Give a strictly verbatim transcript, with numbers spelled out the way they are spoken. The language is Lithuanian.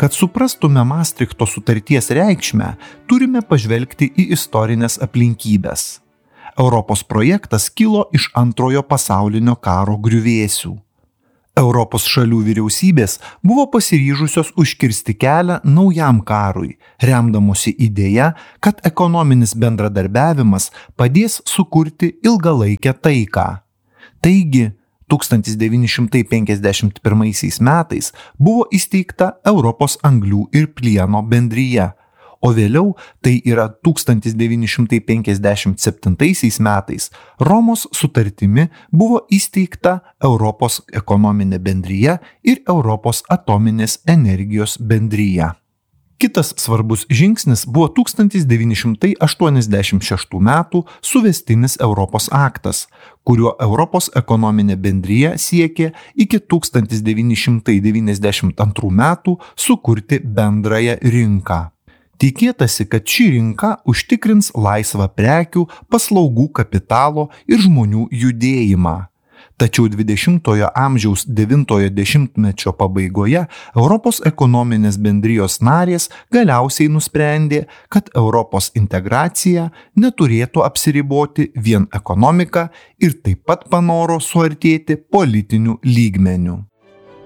Kad suprastume Maastrichto sutarties reikšmę, turime pažvelgti į istorinės aplinkybės. Europos projektas kilo iš antrojo pasaulinio karo griuvėsių. Europos šalių vyriausybės buvo pasiryžusios užkirsti kelią naujam karui, remdamosi idėja, kad ekonominis bendradarbiavimas padės sukurti ilgalaikę taiką. Taigi, tūkstantis devyni šimtai penkiasdešimt pirmaisiais metais buvo įsteigta Europos anglių ir plieno bendrija, o vėliau, tai yra tūkstantis devyni šimtai penkiasdešimt septintaisiais metais, Romos sutartimi buvo įsteigta Europos ekonominė bendrija ir Europos atominės energijos bendrija. Kitas svarbus žingsnis buvo tūkstantis devyni šimtai aštuoniasdešimt šeštų metų suvestinis Europos aktas, kuriuo Europos ekonominė bendrija siekė iki tūkstantis devyni šimtai devyniasdešimt antrų metų sukurti bendrąją rinką. Tikėtasi, kad ši rinka užtikrins laisvą prekių, paslaugų, kapitalo ir žmonių judėjimą. Tačiau dvidešimtojo amžiaus devintojo dešimtmečio pabaigoje Europos ekonominės bendrijos narės galiausiai nusprendė, kad Europos integracija neturėtų apsiriboti vien ekonomika ir taip pat panoro suartėti politiniu lygmeniu.